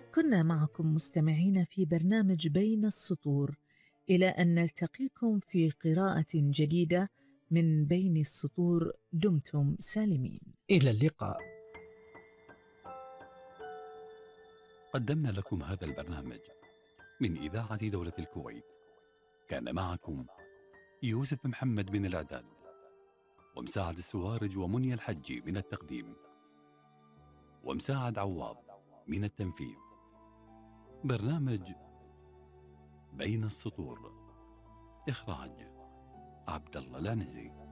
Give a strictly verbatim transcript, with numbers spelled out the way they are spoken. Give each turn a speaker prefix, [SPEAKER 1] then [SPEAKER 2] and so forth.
[SPEAKER 1] كنا معكم مستمعين في برنامج بين السطور، إلى أن نلتقيكم في قراءة جديدة من بين السطور. دمتم سالمين.
[SPEAKER 2] إلى اللقاء.
[SPEAKER 3] قدمنا لكم هذا البرنامج من إذاعة دولة الكويت. كان معكم يوسف محمد من الإعداد، ومساعد السوارج ومنيا الحجي من التقديم، ومساعد عواب من التنفيذ. برنامج بين السطور، إخراج عبد الله العنزي.